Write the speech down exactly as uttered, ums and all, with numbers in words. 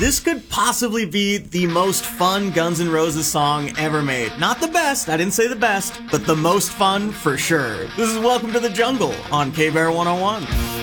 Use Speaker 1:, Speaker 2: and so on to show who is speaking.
Speaker 1: This could possibly be the most fun Guns N' Roses song ever made. Not the best, I didn't say the best, but the most fun for sure. This is Welcome to the Jungle on K-Bear one oh one.